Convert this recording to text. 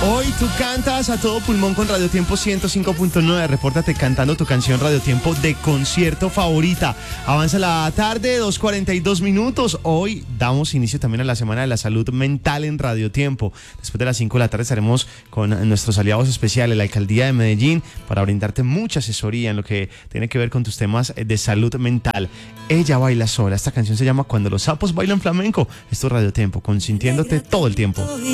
Hoy tú cantas a todo pulmón con Radio Tiempo 105.9. Repórtate cantando tu canción Radio Tiempo de concierto favorita. Avanza la tarde, 2:42 minutos. Hoy damos inicio también a la Semana de la Salud Mental en Radio Tiempo. Después de las 5 de la tarde estaremos con nuestros aliados especiales, la Alcaldía de Medellín, para brindarte mucha asesoría en lo que tiene que ver con tus temas de salud mental. Ella baila sola. Esta canción se llama Cuando los sapos bailan flamenco. Esto es Radio Tiempo, consintiéndote todo el tiempo.